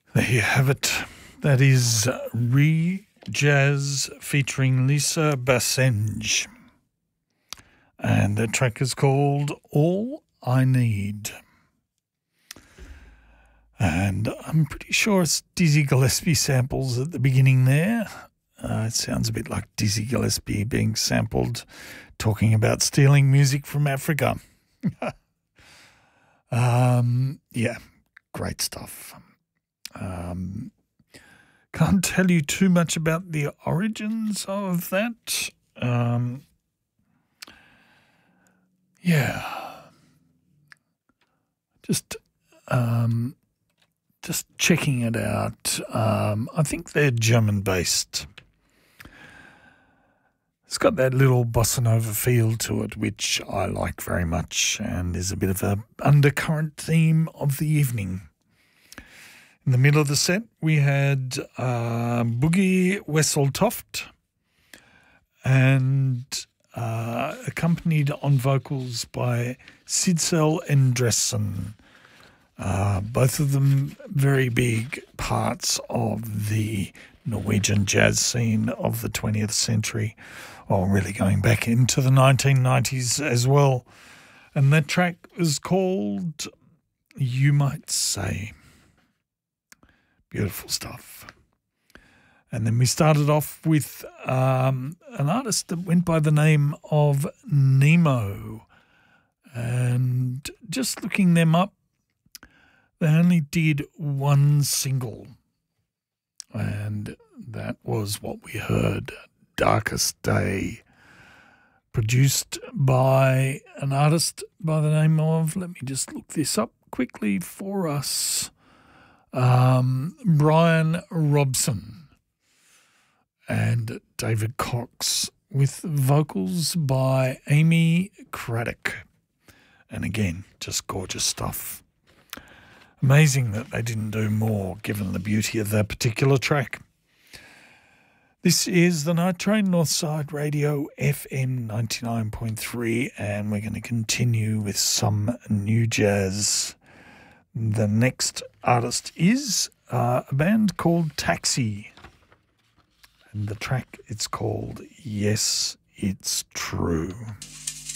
There you have it. That is Re-Jazz featuring Lisa Bassenge. And the track is called All I Need. And I'm pretty sure it's Dizzy Gillespie samples at the beginning there. It sounds a bit like Dizzy Gillespie being sampled, talking about stealing music from Africa. Yeah, great stuff. Can't tell you too much about the origins of that. Just checking it out. I think they're German-based. It's got that little bossa nova feel to it, which I like very much, and is a bit of a undercurrent theme of the evening. In the middle of the set, we had Boogie Wesseltoft, and accompanied on vocals by Sidsel Endresen. Both of them very big parts of the Norwegian jazz scene of the 20th century, or really going back into the 1990s as well. And that track is called You Might Say. Beautiful stuff. And then we started off with an artist that went by the name of Nemo. And just looking them up, they only did one single. And that was what we heard, Darkest Day, produced by an artist by the name of, let me just look this up quickly for us, Brian Robson and David Cox, with vocals by Amy Craddock. And again, just gorgeous stuff. Amazing that they didn't do more, given the beauty of that particular track. This is the Night Train, Northside Radio, FM 99.3, and we're going to continue with some new jazz. The next artist is a band called Taxi, and the track, it's called Yes, It's True.